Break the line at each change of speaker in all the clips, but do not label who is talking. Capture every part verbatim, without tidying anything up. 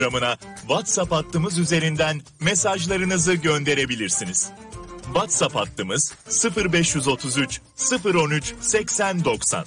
programına WhatsApp hattımız üzerinden mesajlarınızı gönderebilirsiniz. WhatsApp hattımız sıfır beş otuz üç sıfır on üç seksen doksan.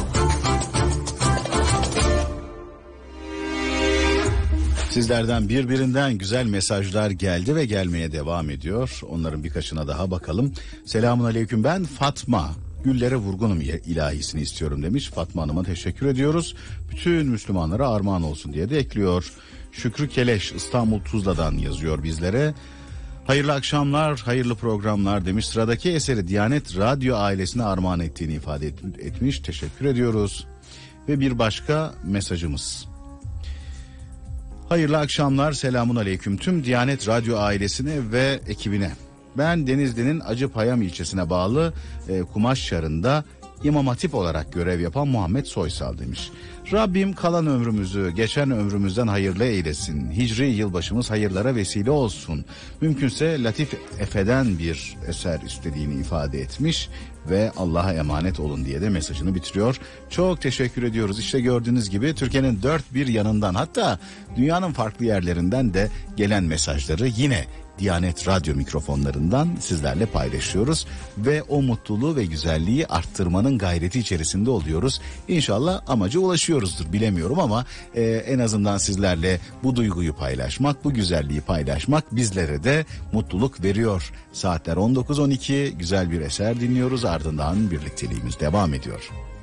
Sizlerden birbirinden güzel mesajlar geldi ve gelmeye devam ediyor. Onların birkaçına daha bakalım. Selamun aleyküm, ben Fatma. Güllere vurgunum ilahisini istiyorum demiş. Fatma Hanım'a teşekkür ediyoruz. Bütün Müslümanlara armağan olsun diye de ekliyor. Şükrü Keleş İstanbul Tuzla'dan yazıyor bizlere. Hayırlı akşamlar, hayırlı programlar demiş. Sıradaki eseri Diyanet Radyo ailesine armağan ettiğini ifade et, etmiş. Teşekkür ediyoruz. Ve bir başka mesajımız. Hayırlı akşamlar, selamun aleyküm tüm Diyanet Radyo ailesine ve ekibine. Ben Denizli'nin Acıpayam ilçesine bağlı e, Kumaşçarı'nda İmam Hatip olarak görev yapan Muhammed Soysal demiş. Rabbim kalan ömrümüzü geçen ömrümüzden hayırlı eylesin. Hicri yılbaşımız hayırlara vesile olsun. Mümkünse Latif Efe'den bir eser istediğini ifade etmiş ve Allah'a emanet olun diye de mesajını bitiriyor. Çok teşekkür ediyoruz. İşte gördüğünüz gibi Türkiye'nin dört bir yanından, hatta dünyanın farklı yerlerinden de gelen mesajları yine Diyanet Radyo mikrofonlarından sizlerle paylaşıyoruz ve o mutluluğu ve güzelliği arttırmanın gayreti içerisinde oluyoruz. İnşallah amaca ulaşıyoruzdur, bilemiyorum ama e, en azından sizlerle bu duyguyu paylaşmak, bu güzelliği paylaşmak bizlere de mutluluk veriyor. Saatler on dokuz on iki, güzel bir eser dinliyoruz, ardından birlikteliğimiz devam ediyor.